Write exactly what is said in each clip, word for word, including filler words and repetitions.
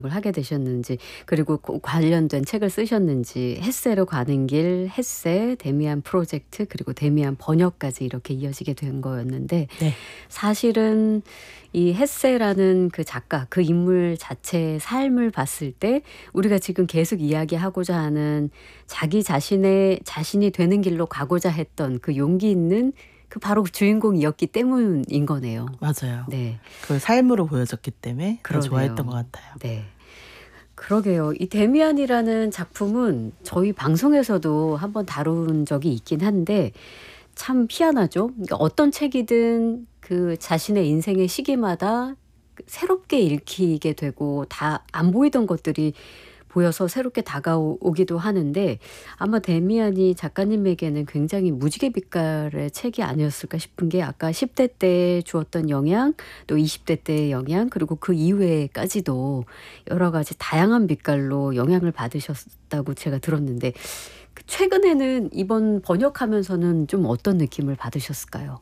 하게 되셨는지 그리고 그 관련된 책을 쓰셨는지 햇세로 가는 길, 햇세, 데미안 프로젝트 그리고 데미안 번역까지 이렇게 이어지게 된 거였는데 네. 사실은 이 햇세라는 그 작가, 그 인물 자체의 삶을 봤을 때 우리가 지금 계속 이야기하고자 하는 자기 자신의 자신이 되는 길로 가고자 했던 그 용기 있는 그 바로 주인공이었기 때문인 거네요. 맞아요. 네. 그 삶으로 보여졌기 때문에 더 그러네요. 좋아했던 것 같아요. 네. 그러게요. 이 데미안이라는 작품은 저희 방송에서도 한번 다룬 적이 있긴 한데 참 희한하죠. 그러니까 어떤 책이든 그 자신의 인생의 시기마다 새롭게 읽히게 되고 다 안 보이던 것들이 보여서 새롭게 다가오기도 하는데 아마 데미안이 작가님에게는 굉장히 무지개 빛깔의 책이 아니었을까 싶은 게 아까 십 대 때 주었던 영향 또 이십 대 때의 영향 그리고 그 이후에까지도 여러 가지 다양한 빛깔로 영향을 받으셨다고 제가 들었는데 최근에는 이번 번역하면서는 좀 어떤 느낌을 받으셨을까요?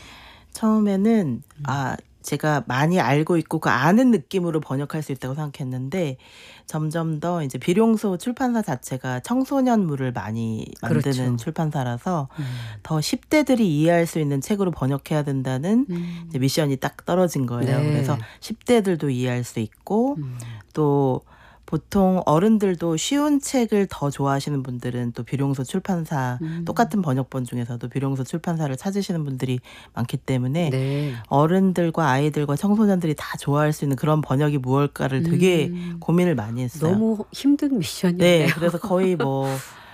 처음에는 아 제가 많이 알고 있고 그 아는 느낌으로 번역할 수 있다고 생각했는데 점점 더 이제 비룡소 출판사 자체가 청소년물을 많이 만드는 그렇죠. 출판사라서 음. 더 십 대들이 이해할 수 있는 책으로 번역해야 된다는 음. 이제 미션이 딱 떨어진 거예요. 네. 그래서 십 대들도 이해할 수 있고 음. 또 보통 어른들도 쉬운 책을 더 좋아하시는 분들은 또 비룡소 출판사 음. 똑같은 번역본 중에서도 비룡소 출판사를 찾으시는 분들이 많기 때문에 네. 어른들과 아이들과 청소년들이 다 좋아할 수 있는 그런 번역이 무엇일까를 되게 음. 고민을 많이 했어요. 너무 힘든 미션이네요. 네, 그래서 거의 뭐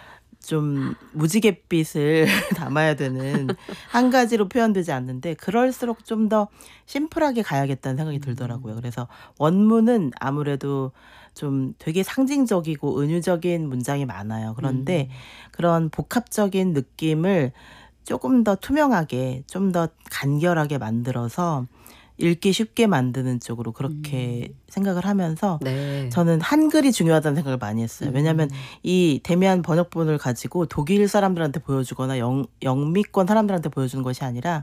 좀 무지갯빛을 담아야 되는 한 가지로 표현되지 않는데 그럴수록 좀 더 심플하게 가야겠다는 생각이 들더라고요. 그래서 원문은 아무래도 좀 되게 상징적이고 은유적인 문장이 많아요. 그런데 음. 그런 복합적인 느낌을 조금 더 투명하게 좀 더 간결하게 만들어서 읽기 쉽게 만드는 쪽으로 그렇게 음. 생각을 하면서 네. 저는 한글이 중요하다는 생각을 많이 했어요. 왜냐하면 음. 이 데미안 번역본을 가지고 독일 사람들한테 보여주거나 영, 영미권 사람들한테 보여주는 것이 아니라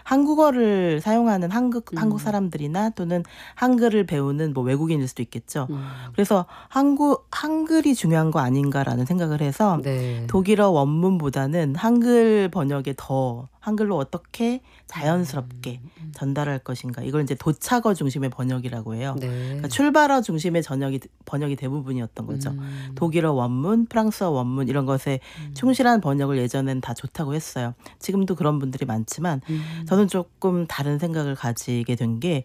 한국어를 사용하는 한국, 음. 한국 사람들이나 또는 한글을 배우는 뭐 외국인일 수도 있겠죠. 음. 그래서 한국, 한글이 중요한 거 아닌가라는 생각을 해서 네. 독일어 원문보다는 한글 번역에 더 한글로 어떻게 자연스럽게 음. 전달할 것인가. 이걸 이제 도착어 중심의 번역이라고 해요. 네. 그러니까 출발어 중심의 전역이, 번역이 대부분이었던 거죠. 음. 독일어 원문, 프랑스어 원문 이런 것에 음. 충실한 번역을 예전엔 다 좋다고 했어요. 지금도 그런 분들이 많지만 음. 저는 조금 다른 생각을 가지게 된 게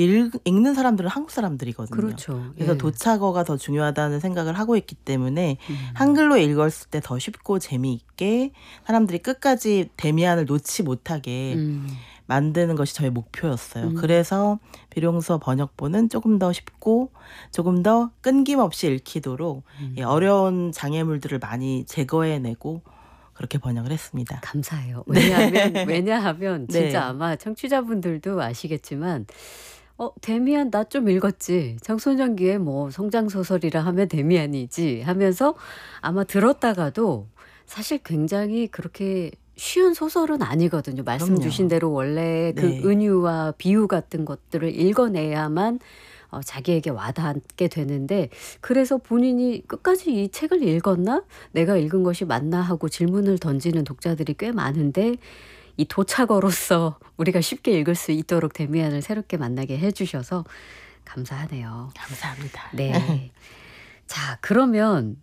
읽는 사람들은 한국 사람들이거든요. 그렇죠. 그래서 예. 도착어가 더 중요하다는 생각을 하고 있기 때문에 음. 한글로 읽었을 때 더 쉽고 재미있게 사람들이 끝까지 데미안을 놓지 못하게 음. 만드는 것이 저의 목표였어요. 음. 그래서 비룡소 번역본은 조금 더 쉽고 조금 더 끊김없이 읽히도록 음. 이 어려운 장애물들을 많이 제거해내고 그렇게 번역을 했습니다. 감사해요. 왜냐하면 왜냐하면 네. 진짜 아마 청취자분들도 아시겠지만 어 데미안 나 좀 읽었지. 청소년기에 뭐 성장 소설이라 하면 데미안이지 하면서 아마 들었다가도 사실 굉장히 그렇게 쉬운 소설은 아니거든요. 말씀 그럼요. 주신 대로 원래 그 네. 은유와 비유 같은 것들을 읽어내야만 어 자기에게 와닿게 되는데 그래서 본인이 끝까지 이 책을 읽었나? 내가 읽은 것이 맞나? 하고 질문을 던지는 독자들이 꽤 많은데 이 도착어로서 우리가 쉽게 읽을 수 있도록 데미안을 새롭게 만나게 해 주셔서 감사하네요. 감사합니다. 네. 자, 그러면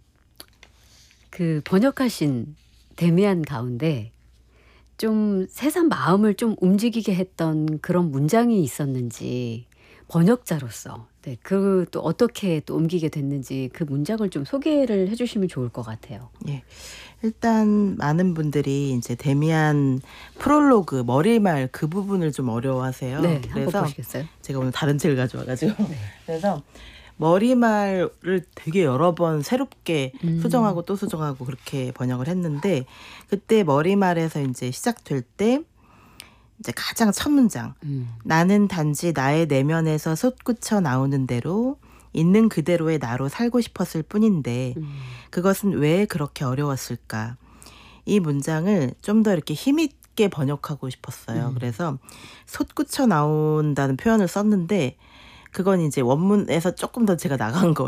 그 번역하신 데미안 가운데 좀 세상 마음을 좀 움직이게 했던 그런 문장이 있었는지 번역자로서 네, 그 또 어떻게 또 옮기게 됐는지 그 문장을 좀 소개를 해 주시면 좋을 것 같아요. 예. 일단 많은 분들이 이제 데미안 프롤로그 머리말 그 부분을 좀 어려워하세요. 네, 한번 그래서 보시겠어요? 제가 오늘 다른 책을 가져와가지고 그래서 머리말을 되게 여러 번 새롭게 음. 수정하고 또 수정하고 그렇게 번역을 했는데 그때 머리말에서 이제 시작될 때 이제 가장 첫 문장 음. 나는 단지 나의 내면에서 솟구쳐 나오는 대로 있는 그대로의 나로 살고 싶었을 뿐인데 음. 그것은 왜 그렇게 어려웠을까? 이 문장을 좀 더 이렇게 힘있게 번역하고 싶었어요. 음. 그래서 솟구쳐 나온다는 표현을 썼는데 그건 이제 원문에서 조금 더 제가 나간 거예요.